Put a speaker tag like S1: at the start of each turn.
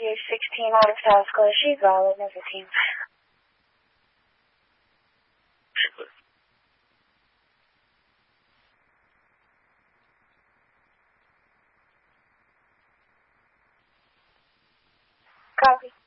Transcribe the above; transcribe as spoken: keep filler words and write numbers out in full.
S1: use sixteen out of South School. She's valid as a team. Copy.